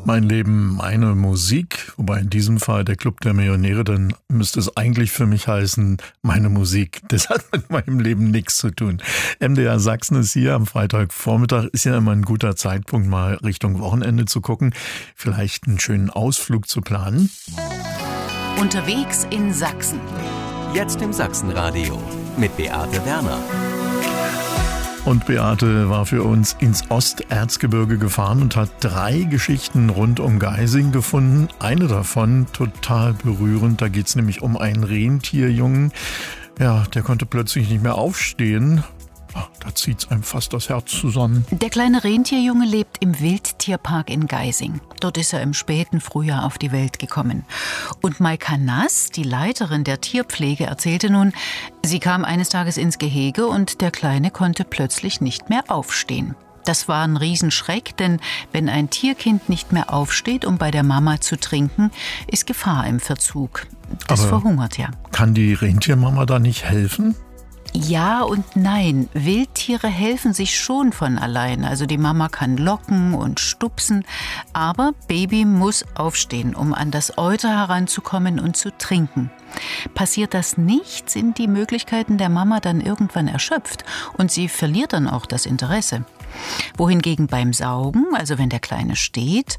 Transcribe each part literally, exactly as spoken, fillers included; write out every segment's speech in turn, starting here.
Mein Leben, meine Musik, wobei in diesem Fall der Club der Millionäre, dann müsste es eigentlich für mich heißen, meine Musik. Das hat mit meinem Leben nichts zu tun. M D R Sachsen ist hier am Freitagvormittag, ist ja immer ein guter Zeitpunkt, mal Richtung Wochenende zu gucken, vielleicht einen schönen Ausflug zu planen. Unterwegs in Sachsen. Jetzt im Sachsenradio mit Beate Werner. Und Beate war für uns ins Osterzgebirge gefahren und hat drei Geschichten rund um Geising gefunden. Eine davon total berührend. Da geht es nämlich um einen Rentierjungen. Ja, der konnte plötzlich nicht mehr aufstehen. Da zieht's einem fast das Herz zusammen. Der kleine Rentierjunge lebt im Wildtierpark in Geising. Dort ist er im späten Frühjahr auf die Welt gekommen. Und Maika Nass, die Leiterin der Tierpflege, erzählte nun, sie kam eines Tages ins Gehege und der Kleine konnte plötzlich nicht mehr aufstehen. Das war ein Riesenschreck, denn wenn ein Tierkind nicht mehr aufsteht, um bei der Mama zu trinken, ist Gefahr im Verzug. Das Aber verhungert ja. Kann die Rentiermama da nicht helfen? Ja und nein. Wildtiere helfen sich schon von allein. Also die Mama kann locken und stupsen, aber Baby muss aufstehen, um an das Euter heranzukommen und zu trinken. Passiert das nicht, sind die Möglichkeiten der Mama dann irgendwann erschöpft und sie verliert dann auch das Interesse. Wohingegen beim Saugen, also wenn der Kleine steht,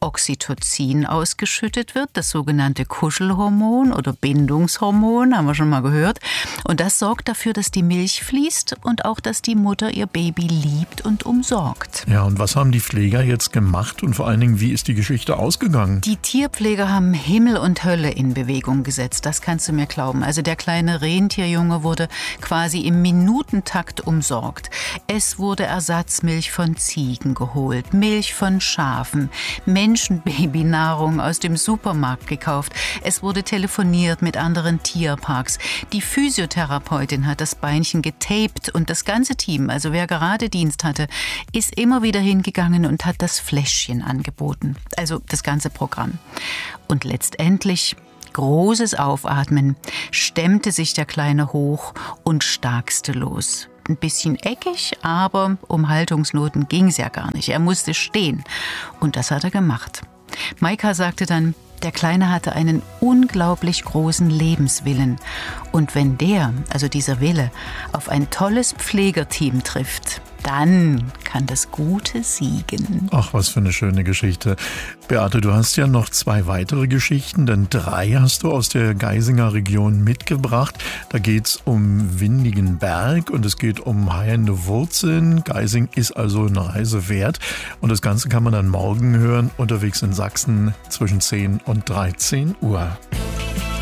Oxytocin ausgeschüttet wird, das sogenannte Kuschelhormon oder Bindungshormon, haben wir schon mal gehört. Und das sorgt dafür, dass die Milch fließt und auch, dass die Mutter ihr Baby liebt und umsorgt. Ja, und was haben die Pfleger jetzt gemacht und vor allen Dingen, wie ist die Geschichte ausgegangen? Die Tierpfleger haben Himmel und Hölle in Bewegung gesetzt, das kannst du mir glauben. Also der kleine Rentierjunge wurde quasi im Minutentakt umsorgt. Es wurde Ersatzmilch von Ziegen geholt, Milch von Schafen, Menschenbabynahrung aus dem Supermarkt gekauft. Es wurde telefoniert mit anderen Tierparks. Die Physiotherapeutin hat das Beinchen getaped und das ganze Team, also wer gerade Dienst hatte, ist immer wieder hingegangen und hat das Fläschchen angeboten. Also das ganze Programm. Und letztendlich großes Aufatmen, stemmte sich der Kleine hoch und starkste los. Ein bisschen eckig, aber um Haltungsnoten ging's ja gar nicht. Er musste stehen. Und das hat er gemacht. Maika sagte dann, der Kleine hatte einen unglaublich großen Lebenswillen. Und wenn der, also dieser Wille, auf ein tolles Pflegerteam trifft, dann kann das Gute siegen. Ach, was für eine schöne Geschichte. Beate, du hast ja noch zwei weitere Geschichten, denn drei hast du aus der Geisinger Region mitgebracht. Da geht's um windigen Berg und es geht um heilende Wurzeln. Geising ist also eine Reise wert. Und das Ganze kann man dann morgen hören, unterwegs in Sachsen zwischen zehn und dreizehn Uhr.